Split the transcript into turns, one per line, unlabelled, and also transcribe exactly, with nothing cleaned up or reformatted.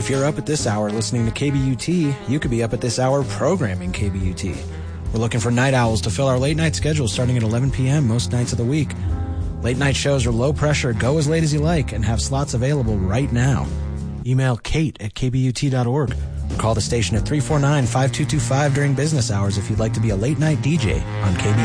If you're up at this hour listening to K B U T, you could be up at this hour programming K B U T. We're looking for night owls to fill our late night schedule starting at eleven p.m. most nights of the week. Late night shows are low pressure, go as late as you like, and have slots available right now. Email Kate at k b u t dot org or call the station at three four nine, five two two five during business hours if you'd like to be a late night D J on K B U T.